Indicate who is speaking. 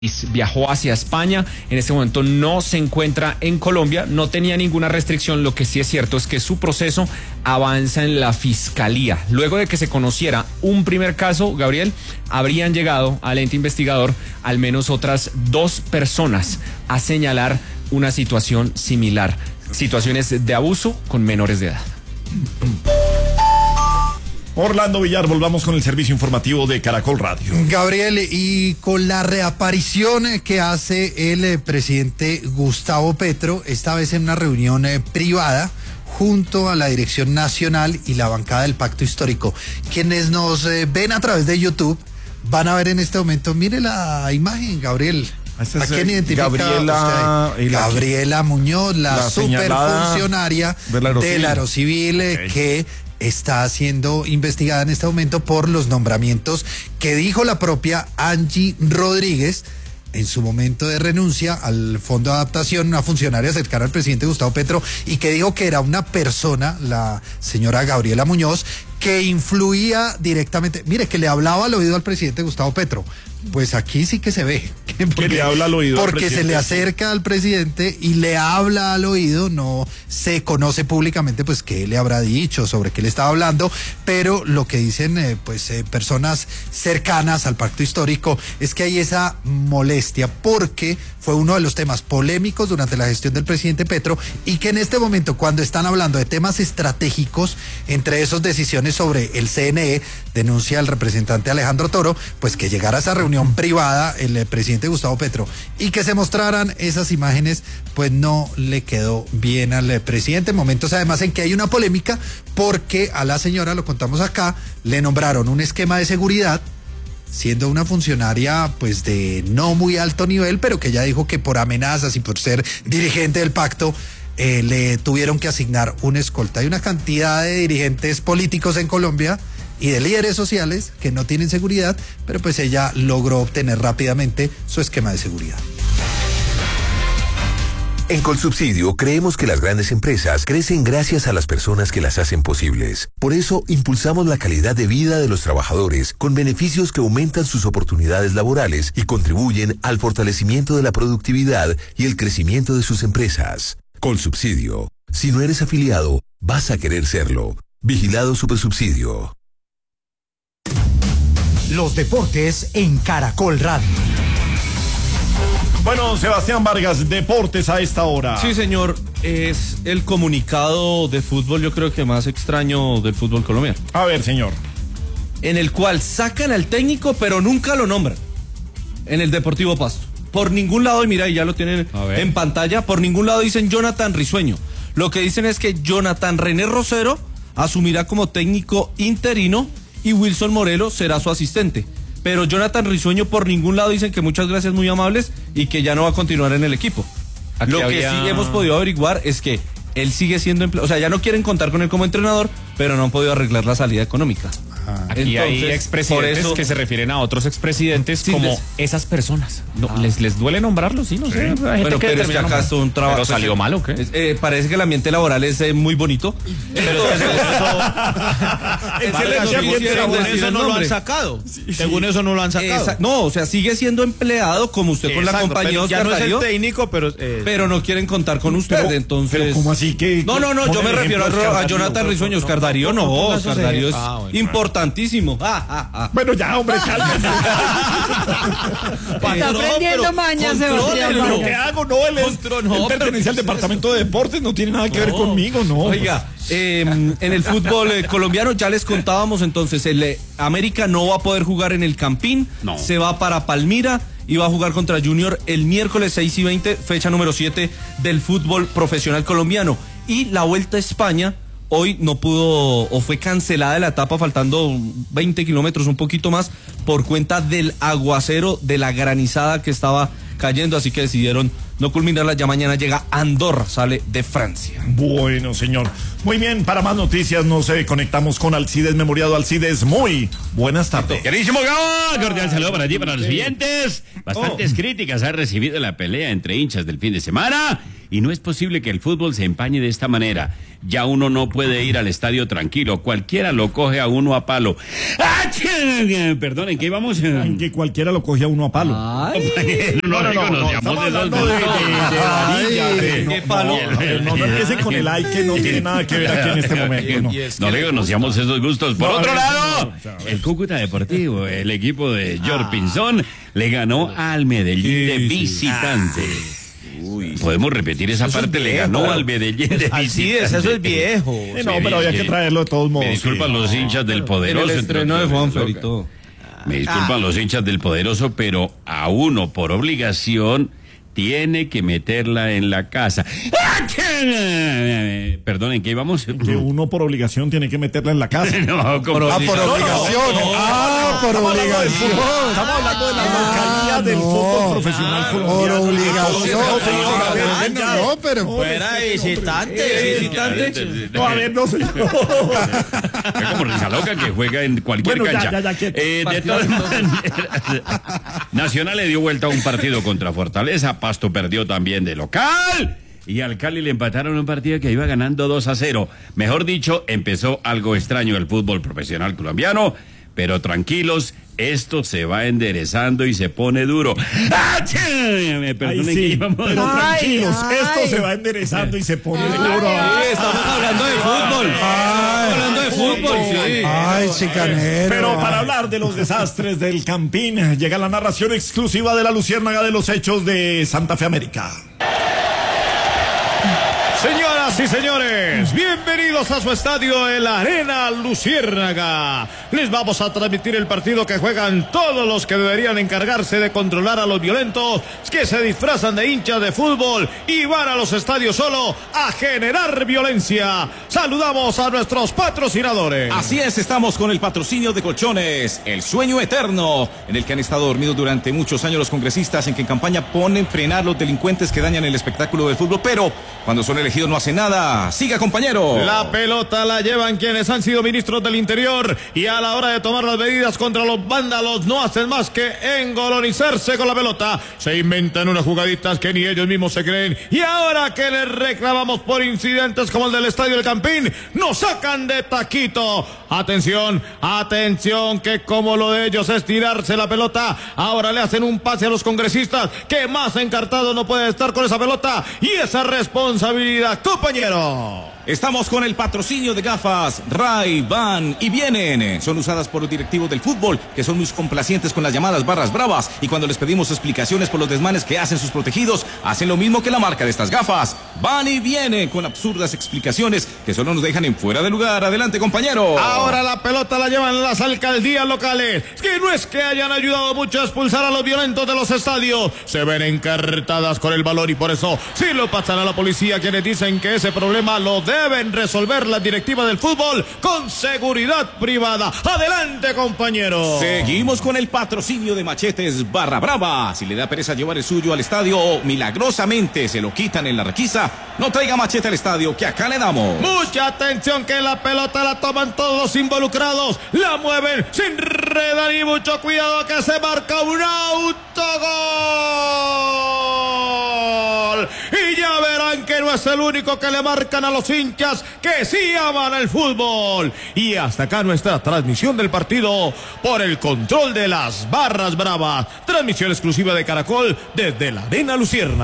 Speaker 1: Viajó hacia España, en este momento no se encuentra en Colombia, no tenía ninguna restricción. Lo que sí es cierto es que su proceso avanza en la fiscalía. Luego de que se conociera un primer caso, Gabriel, habrían llegado al ente investigador al menos otras 2 personas a señalar una situación similar, situaciones de abuso con menores de edad.
Speaker 2: Orlando Villar, volvamos con el servicio informativo de Caracol Radio.
Speaker 3: Gabriel, y con la reaparición que hace el presidente Gustavo Petro, esta vez en una reunión privada, junto a la Dirección Nacional y la bancada del Pacto Histórico. Quienes nos ven a través de YouTube van a ver en este momento, mire la imagen, Gabriel. ¿A quién identifica usted? Gabriela Muñoz, la superfuncionaria del Aerocivil que está siendo investigada en este momento por los nombramientos que dijo la propia Angie Rodríguez en su momento de renuncia al Fondo de Adaptación, una funcionaria cercana al presidente Gustavo Petro, y que dijo que era una persona, la señora Gabriela Muñoz, que influía directamente, mire, que le hablaba al oído al presidente Gustavo Petro. Pues aquí sí que se ve.
Speaker 2: Que le habla al oído.
Speaker 3: Porque se le acerca al presidente y le habla al oído, no se conoce públicamente pues qué le habrá dicho, sobre qué le estaba hablando, pero lo que dicen personas cercanas al Pacto Histórico es que hay esa molestia porque fue uno de los temas polémicos durante la gestión del presidente Petro y que en este momento, cuando están hablando de temas estratégicos, entre esos decisiones sobre el CNE, denuncia el representante Alejandro Toro, pues que llegara a esa reunión privada el presidente Gustavo Petro y que se mostraran esas imágenes, pues no le quedó bien al presidente. Momentos además en que hay una polémica porque a la señora, lo contamos acá, le nombraron un esquema de seguridad siendo una funcionaria pues de no muy alto nivel, pero que ya dijo que por amenazas y por ser dirigente del pacto le tuvieron que asignar una escolta. Hay una cantidad de dirigentes políticos en Colombia y de líderes sociales que no tienen seguridad, pero pues ella logró obtener rápidamente su esquema de seguridad.
Speaker 4: En Colsubsidio creemos que las grandes empresas crecen gracias a las personas que las hacen posibles. Por eso impulsamos la calidad de vida de los trabajadores con beneficios que aumentan sus oportunidades laborales y contribuyen al fortalecimiento de la productividad y el crecimiento de sus empresas. Colsubsidio. Si no eres afiliado, vas a querer serlo. Vigilado Supersubsidio.
Speaker 5: Los deportes en Caracol Radio.
Speaker 2: Bueno, Sebastián Vargas, deportes a esta hora.
Speaker 6: Sí, señor, es el comunicado de fútbol, yo creo que más extraño del fútbol colombiano.
Speaker 2: A ver, señor.
Speaker 6: En el cual sacan al técnico, pero nunca lo nombran. En el Deportivo Pasto. Por ningún lado, y mira, y ya lo tienen en pantalla, por ningún lado dicen Jonathan Risueño. Lo que dicen es que Jonathan René Rosero asumirá como técnico interino y Wilson Morelo será su asistente. Pero Jonathan Risueño por ningún lado dicen que muchas gracias, muy amables, y que ya no va a continuar en el equipo. Lo que sí hemos podido averiguar es que él sigue siendo empleado, o sea, ya no quieren contar con él como entrenador, pero no han podido arreglar la salida económica.
Speaker 1: Aquí hay expresidentes que se refieren a otros expresidentes como esas personas. No, ¿les duele nombrarlos? Sí, no sé.
Speaker 6: Bueno, pero es que acá es un trabajo.
Speaker 1: ¿Pero salió mal o qué?
Speaker 6: Parece que el ambiente laboral es muy bonito. Pero
Speaker 7: según eso no lo han sacado. Según eso no lo han sacado.
Speaker 6: No, o sea, sigue siendo empleado como usted con la compañía Oscar Darío.
Speaker 7: Ya no es el técnico,
Speaker 6: pero no quieren contar con usted, entonces.
Speaker 2: Pero ¿cómo así que?
Speaker 6: No, yo me refiero a Jonathan Risueño. Oscar Darío no, Oscar Darío es importantísimo.
Speaker 2: Bueno, ya, hombre, cálmese.
Speaker 8: Está aprendiendo mañas, Sebastián.
Speaker 2: Pero ¿qué hago? No, él pertenece al departamento de deportes, no tiene nada que ver conmigo, no.
Speaker 6: Oiga, en el fútbol colombiano ya les contábamos entonces, el América no va a poder jugar en el Campín, se va para Palmira y va a jugar contra Junior el miércoles 6:20, fecha número 7 del fútbol profesional colombiano. Y la Vuelta a España hoy no pudo, o fue cancelada la etapa, faltando 20 kilómetros, un poquito más, por cuenta del aguacero, de la granizada que estaba cayendo, así que decidieron no culminarla, ya mañana llega Andorra, sale de Francia.
Speaker 2: Bueno, señor. Muy bien, para más noticias nos conectamos con Alcides Memoriado. Alcides, muy buenas tardes.
Speaker 9: Queridísimo Gabo, cordial saludo para ti, para los siguientes. Bastantes críticas ha recibido la pelea entre hinchas del fin de semana y no es posible que el fútbol se empañe de esta manera. Ya uno no puede ir al estadio tranquilo, cualquiera lo coge a uno a palo. Perdón, ¿en qué íbamos?
Speaker 2: En que cualquiera lo coge a uno a palo.
Speaker 9: No,
Speaker 2: ¿Qué palo? No empiecen con el ay que no tiene nada que ver aquí en este momento.
Speaker 9: No le conocíamos esos gustos. Por otro lado, el Cúcuta Deportivo, el equipo de George Pinzón, le ganó al Medellín de visitante. Podemos repetir esa parte, le ganó al Medellín de visitante.
Speaker 6: Así es, eso es viejo.
Speaker 2: No, pero había que traerlo de todos modos.
Speaker 9: Me disculpan los hinchas del Poderoso.
Speaker 6: El estreno de Juanfer y todo.
Speaker 9: Me disculpan los hinchas del Poderoso, pero a uno por obligación tiene que meterla en la casa. Perdón, ¿en qué íbamos?
Speaker 2: Que uno por obligación tiene que meterla en la casa.
Speaker 3: No, por obligación. Por obligación.
Speaker 2: Estamos hablando de la localidad del fútbol profesional colombiano.
Speaker 3: Por obligación.
Speaker 2: No, pero
Speaker 6: fuera visitante.
Speaker 2: No, a ver, no soy yo.
Speaker 9: Es como Risa Loca que juega en cualquier cancha. De todas maneras, Nacional le dio vuelta a un partido contra Fortaleza. Pasto perdió también de local. Y al Cali le empataron un partido que iba ganando 2-0. Mejor dicho, empezó algo extraño el fútbol profesional colombiano. Pero tranquilos, esto se va enderezando y se pone duro. Me perdonen que íbamos.
Speaker 2: Pero tranquilos, esto se va enderezando y se pone duro.
Speaker 6: Estamos hablando de fútbol. Hablando de fútbol, sí.
Speaker 3: Ay, chicanero.
Speaker 2: Pero para hablar de los desastres del Campín, llega la narración exclusiva de la Luciérnaga de los hechos de Santa Fe América.
Speaker 10: Señoras y señores, bienvenidos a su estadio, el Arena Luciérnaga. Les vamos a transmitir el partido que juegan todos los que deberían encargarse de controlar a los violentos que se disfrazan de hinchas de fútbol y van a los estadios solo a generar violencia. Saludamos a nuestros patrocinadores.
Speaker 11: Así es, estamos con el patrocinio de Colchones, el sueño eterno, en el que han estado dormidos durante muchos años los congresistas, en que en campaña ponen frenar los delincuentes que dañan el espectáculo del fútbol, pero cuando son elegidos no hacen nada. Siga, compañero.
Speaker 10: La pelota la llevan quienes han sido ministros del Interior y a la hora de tomar las medidas contra los vándalos no hacen más que engolonizarse con la pelota. Se inventan unas jugaditas que ni ellos mismos se creen y ahora que les reclamamos por incidentes como el del Estadio del Campín, nos sacan de taquito. Atención, atención, que como lo de ellos es tirarse la pelota, ahora le hacen un pase a los congresistas que más encartado no puede estar con esa pelota y esa responsabilidad, compañero.
Speaker 11: Estamos con el patrocinio de gafas Ray-Ban y Vienen. Son usadas por los directivos del fútbol, que son muy complacientes con las llamadas barras bravas, y cuando les pedimos explicaciones por los desmanes que hacen sus protegidos, hacen lo mismo que la marca de estas gafas. Van y vienen con absurdas explicaciones que solo nos dejan en fuera de lugar. Adelante, compañero.
Speaker 10: Ahora la pelota la llevan las alcaldías locales, que no es que hayan ayudado mucho a expulsar a los violentos de los estadios, se ven encartadas con el valor y por eso sí lo pasan a la policía, quienes dicen que ese problema lo deben resolver la directiva del fútbol con seguridad privada. Adelante, compañero.
Speaker 11: Seguimos con el patrocinio de Machetes Barra Brava. Si le da pereza llevar el suyo al estadio o milagrosamente se lo quitan en la requisa, no traiga machete al estadio, que acá le damos.
Speaker 10: Mucha atención, que la pelota la toman todos los involucrados, la mueven sin redar y mucho cuidado que se marca un autogol. Y ya verán que no es el único que le marcan a los hinchas que sí aman el fútbol. Y hasta acá nuestra transmisión del partido por el control de las barras bravas. Transmisión exclusiva de Caracol desde la Arena Luciérnaga.